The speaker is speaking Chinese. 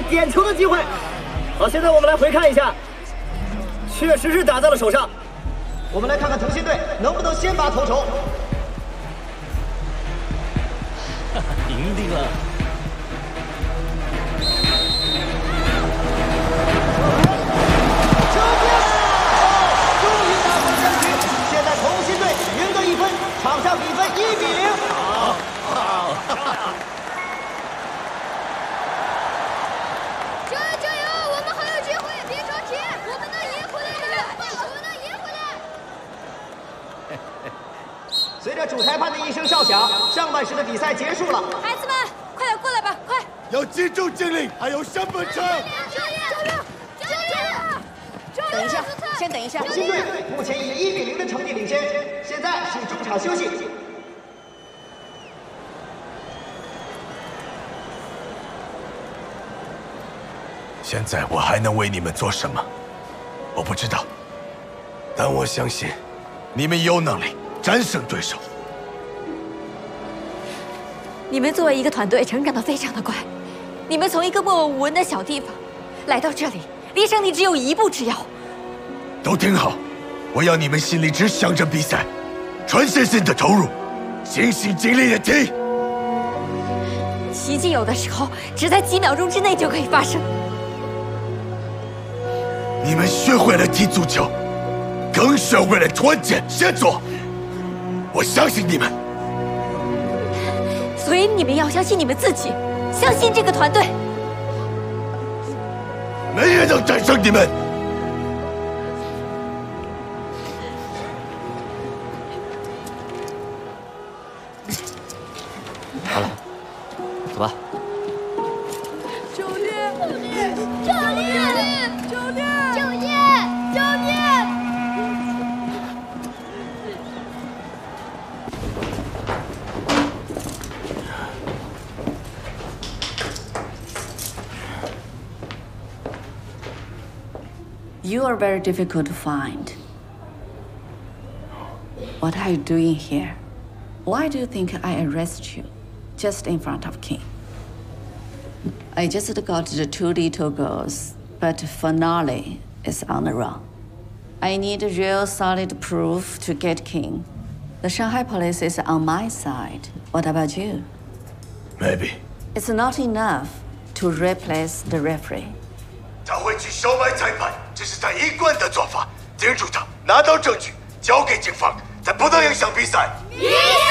点球的机会。好，现在我们来回看一下，确实是打在了手上。 我们来看看腾讯队能不能先拔头筹。 赢定了！ 终于打破僵局，现在腾讯队赢得1分，场上比分1比0。 好。 加油加油！我们还有机会，别着急，我们能赢回来的，我们能赢回来。 随着主裁判的一声哨响，上半时的比赛结束了。 孩子们，快点过来吧，快！ 要记住禁令，还有上半场。 等一下，先等一下。 腾讯队目前以1比0的成绩领先，现在是中场休息。 现在我还能为你们做什么？我不知道，但我相信你们有能力战胜对手。 你们作为一个团队成长得非常的快，你们从一个默默无闻的小地方来到这里，离胜利只有1步之遥。 都听好，我要你们心里只想着比赛，全身心的投入，尽心尽力的踢。 奇迹有的时候只在几秒钟之内就可以发生。 你们学会了踢足球，更学会了团结协作。我相信你们， 所以你们要相信你们自己，相信这个团队。 没人能战胜你们。 好了，走吧。 教练，教练，教练，教练，教练。 You are very difficult to find. What are you doing here? Why do you think I arrest you just in front of King? I just got the 2 little girls, but finale is on the run. I need real solid proof to get King. The Shanghai police is on my side. What about you? Maybe. It's not enough to replace the referee. 他会去收买裁判，这是他一贯的做法。盯住他，拿到证据，交给警方，但不能影响比赛。 赢！